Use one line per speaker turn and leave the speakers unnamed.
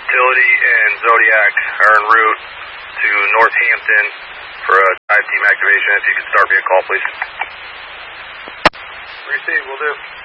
Utility and Zodiac are en route to Northampton for a dive team activation. If you could start me a call, please.
Receive, will do.